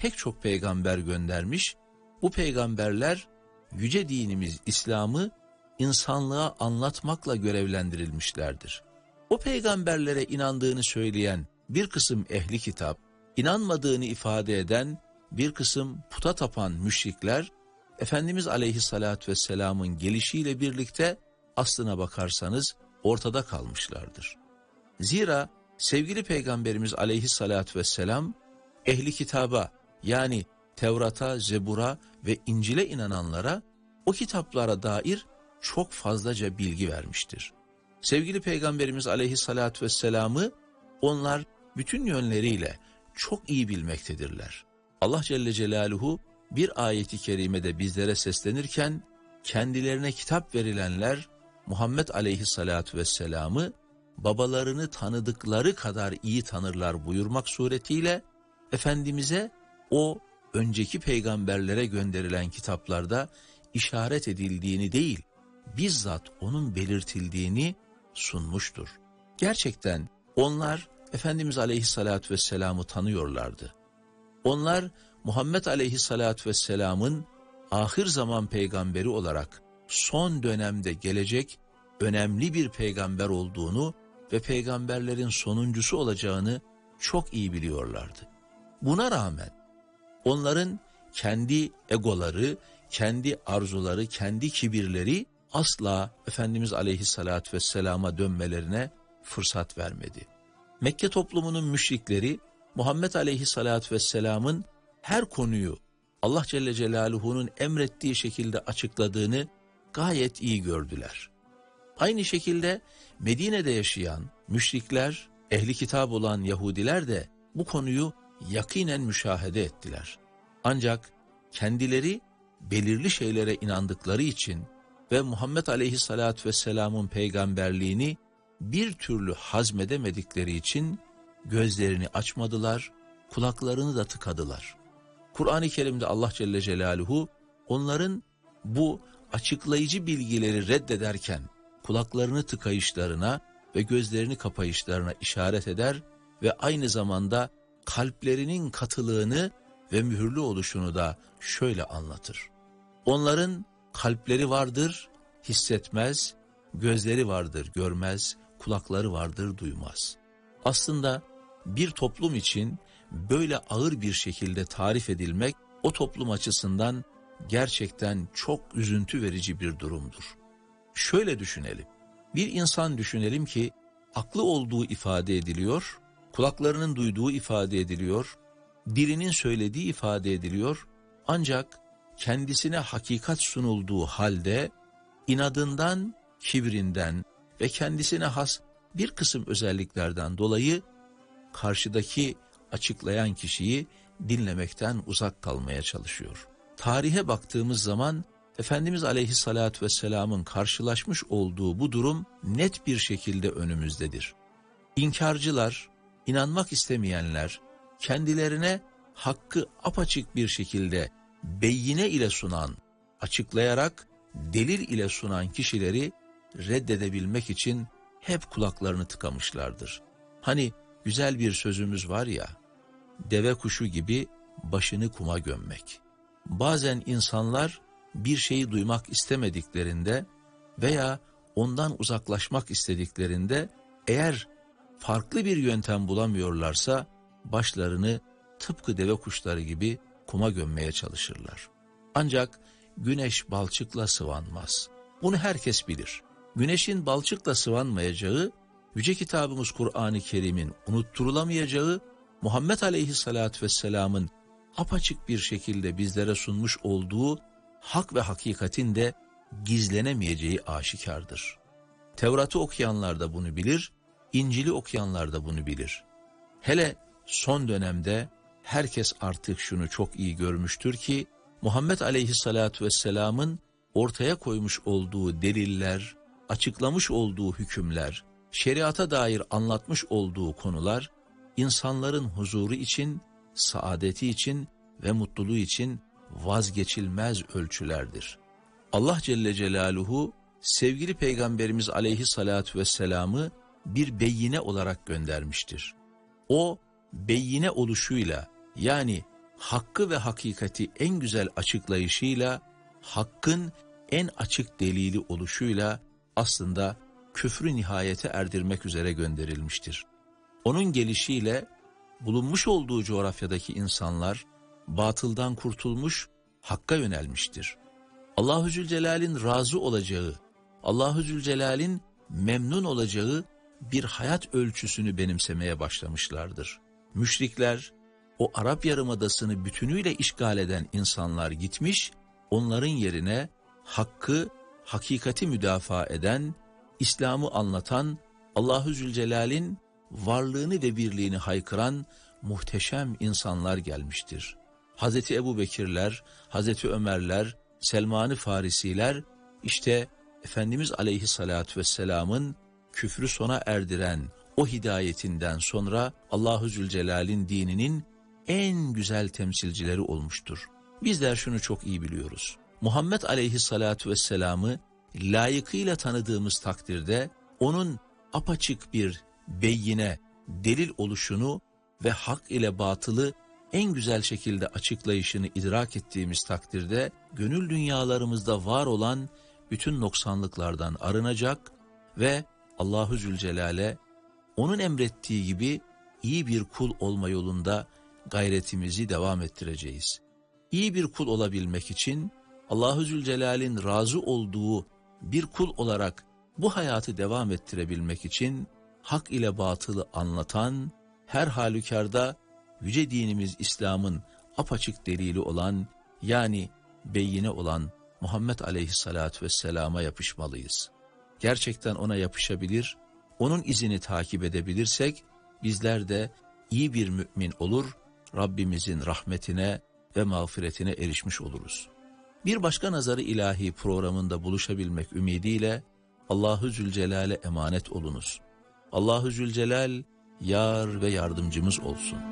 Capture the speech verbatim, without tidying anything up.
pek çok peygamber göndermiş. Bu peygamberler yüce dinimiz İslam'ı insanlığa anlatmakla görevlendirilmişlerdir. O peygamberlere inandığını söyleyen bir kısım ehli kitap, inanmadığını ifade eden bir kısım puta tapan müşrikler, Efendimiz Aleyhisselatü Vesselam'ın gelişiyle birlikte aslına bakarsanız ortada kalmışlardır. Zira sevgili Peygamberimiz Aleyhisselatü Vesselam, ehli kitaba yani Tevrat'a, Zebur'a ve İncil'e inananlara o kitaplara dair çok fazlaca bilgi vermiştir. Sevgili Peygamberimiz Aleyhisselatü Vesselam'ı onlar bütün yönleriyle çok iyi bilmektedirler. Allah Celle Celaluhu bir ayeti kerimede bizlere seslenirken kendilerine kitap verilenler Muhammed Aleyhisselatü Vesselam'ı babalarını tanıdıkları kadar iyi tanırlar buyurmak suretiyle Efendimiz'e o önceki peygamberlere gönderilen kitaplarda işaret edildiğini değil, bizzat onun belirtildiğini sunmuştur. Gerçekten onlar Efendimiz Aleyhisselatü Vesselam'ı tanıyorlardı. Onlar Muhammed Aleyhisselatü Vesselam'ın ahir zaman peygamberi olarak son dönemde gelecek önemli bir peygamber olduğunu ve peygamberlerin sonuncusu olacağını çok iyi biliyorlardı. Buna rağmen onların kendi egoları, kendi arzuları, kendi kibirleri asla Efendimiz Aleyhisselatü Vesselam'a dönmelerine fırsat vermedi. Mekke toplumunun müşrikleri Muhammed Aleyhisselatü Vesselam'ın her konuyu Allah Celle Celaluhu'nun emrettiği şekilde açıkladığını gayet iyi gördüler. Aynı şekilde Medine'de yaşayan müşrikler, ehli kitap olan Yahudiler de bu konuyu yakinen müşahede ettiler. Ancak kendileri belirli şeylere inandıkları için ve Muhammed Aleyhisselatü Vesselam'ın peygamberliğini bir türlü hazmedemedikleri için gözlerini açmadılar, kulaklarını da tıkadılar. Kur'an-ı Kerim'de Allah Celle Celaluhu onların bu açıklayıcı bilgileri reddederken kulaklarını tıkayışlarına ve gözlerini kapayışlarına işaret eder ve aynı zamanda kalplerinin katılığını ve mühürlü oluşunu da şöyle anlatır. Onların kalpleri vardır, hissetmez, gözleri vardır, görmez, kulakları vardır, duymaz. Aslında bir toplum için böyle ağır bir şekilde tarif edilmek o toplum açısından gerçekten çok üzüntü verici bir durumdur. Şöyle düşünelim, bir insan düşünelim ki aklı olduğu ifade ediliyor, kulaklarının duyduğu ifade ediliyor, dilinin söylediği ifade ediliyor, ancak kendisine hakikat sunulduğu halde inadından, kibrinden ve kendisine has bir kısım özelliklerden dolayı karşıdaki açıklayan kişiyi dinlemekten uzak kalmaya çalışıyor. Tarihe baktığımız zaman Efendimiz Aleyhisselatü Vesselam'ın karşılaşmış olduğu bu durum net bir şekilde önümüzdedir. İnkarcılar, inanmak istemeyenler, kendilerine hakkı apaçık bir şekilde beyine ile sunan, açıklayarak delil ile sunan kişileri reddedebilmek için hep kulaklarını tıkamışlardır. Hani güzel bir sözümüz var ya, deve kuşu gibi başını kuma gömmek. Bazen insanlar bir şeyi duymak istemediklerinde veya ondan uzaklaşmak istediklerinde eğer farklı bir yöntem bulamıyorlarsa başlarını tıpkı deve kuşları gibi kuma gömmeye çalışırlar. Ancak güneş balçıkla sıvanmaz. Bunu herkes bilir. Güneşin balçıkla sıvanmayacağı, Yüce Kitabımız Kur'an-ı Kerim'in unutturulamayacağı, Muhammed Aleyhisselatü Vesselam'ın apaçık bir şekilde bizlere sunmuş olduğu hak ve hakikatin de gizlenemeyeceği aşikardır. Tevrat'ı okuyanlar da bunu bilir, İncil'i okuyanlar da bunu bilir. Hele son dönemde herkes artık şunu çok iyi görmüştür ki, Muhammed Aleyhisselatü Vesselam'ın ortaya koymuş olduğu deliller, açıklamış olduğu hükümler, şeriata dair anlatmış olduğu konular, insanların huzuru için, saadeti için ve mutluluğu için vazgeçilmez ölçülerdir. Allah Celle Celaluhu, sevgili Peygamberimiz Aleyhisselatü Vesselam'ı bir beyine olarak göndermiştir. O, beyine oluşuyla, yani hakkı ve hakikati en güzel açıklayışıyla, hakkın en açık delili oluşuyla aslında küfrü nihayete erdirmek üzere gönderilmiştir. Onun gelişiyle bulunmuş olduğu coğrafyadaki insanlar batıldan kurtulmuş, hakka yönelmiştir. Allahu Zülcelal'in razı olacağı, Allahu Zülcelal'in memnun olacağı bir hayat ölçüsünü benimsemeye başlamışlardır. Müşrikler, o Arap Yarımadası'nı bütünüyle işgal eden insanlar gitmiş, onların yerine hakkı, hakikati müdafaa eden, İslam'ı anlatan, Allahu Zülcelal'in varlığını ve birliğini haykıran muhteşem insanlar gelmiştir. Hazreti Ebubekirler, Hazreti Ömerler, Selman-ı Farisiler, işte Efendimiz Aleyhisselatü Vesselam'ın küfrü sona erdiren o hidayetinden sonra Allahu Zülcelal'in dininin en güzel temsilcileri olmuştur. Bizler şunu çok iyi biliyoruz. Muhammed Aleyhisselatü Vesselam'ı layıkıyla tanıdığımız takdirde onun apaçık bir beyine, delil oluşunu ve hak ile batılı en güzel şekilde açıklayışını idrak ettiğimiz takdirde gönül dünyalarımızda var olan bütün noksanlıklardan arınacak ve Allahu Zülcelal'e onun emrettiği gibi iyi bir kul olma yolunda gayretimizi devam ettireceğiz. İyi bir kul olabilmek için Allahu Zülcelal'in razı olduğu bir kul olarak bu hayatı devam ettirebilmek için hak ile batılı anlatan, her halükarda yüce dinimiz İslam'ın apaçık delili olan, yani beyine olan Muhammed Aleyhisselatü Vesselam'a yapışmalıyız. Gerçekten ona yapışabilir, onun izini takip edebilirsek bizler de iyi bir mümin olur, Rabbimizin rahmetine ve mağfiretine erişmiş oluruz. Bir başka Nazarı İlahi programında buluşabilmek ümidiyle Allahu Zülcelal'e emanet olunuz. Allahu Zülcelal yar ve yardımcımız olsun.